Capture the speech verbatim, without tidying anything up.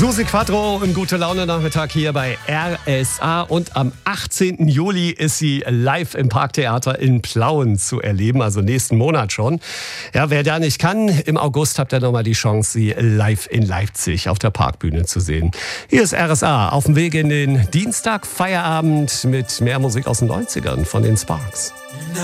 Susi Quattro im Gute-Laune-Nachmittag hier bei R S A. Und am achtzehnten Juli ist sie live im Parktheater in Plauen zu erleben, also nächsten Monat schon. Ja, wer da nicht kann, im August habt ihr nochmal die Chance, sie live in Leipzig auf der Parkbühne zu sehen. Hier ist R S A auf dem Weg in den Dienstag, Feierabend mit mehr Musik aus den neunzigern von den Sparks.